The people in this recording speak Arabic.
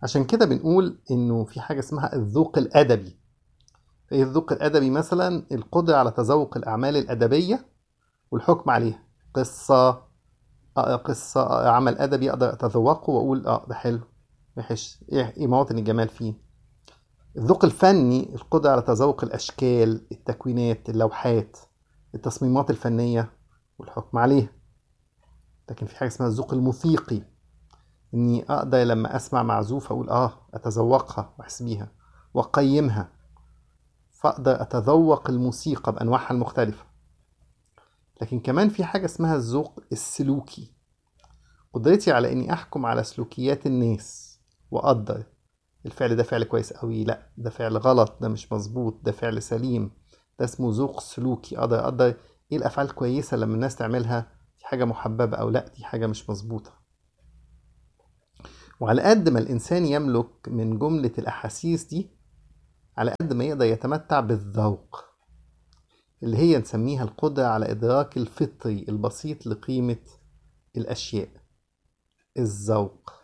عشان كده بنقول إنه في حاجة اسمها الذوق الأدبي. فإيه الذوق الأدبي؟ مثلا القدرة على تذوق الأعمال الأدبية والحكم عليها. قصة، قصة، عمل أدبي أقدر أتذوقه وأقول ده حلو، وحش، إيه مواطن الجمال فيه. الذوق الفني القدرة على تذوق الأشكال، التكوينات، اللوحات، التصميمات الفنية والحكم عليها. لكن في حاجة اسمها الذوق الموسيقي، إني أقدر لما أسمع معزوفة أقول أتذوقها وأحس بيها وأقيمها، فأقدر أتذوق الموسيقى بأنواعها المختلفة. لكن كمان في حاجة اسمها الذوق السلوكي، قدرتي على إني أحكم على سلوكيات الناس وأقدر الفعل ده فعل كويس أوي، لأ ده فعل غلط، ده مش مظبوط، ده فعل سليم. ده اسمه ذوق سلوكي. أقدر إيه الأفعال كويسة لما الناس تعملها، دي حاجة محببة، أو لأ دي حاجة مش مظبوطة. وعلى قد ما الإنسان يملك من جملة الأحاسيس دي، على قد ما يقدر يتمتع بالذوق، اللي هي نسميها القدرة على إدراك الفطري البسيط لقيمة الأشياء، الذوق.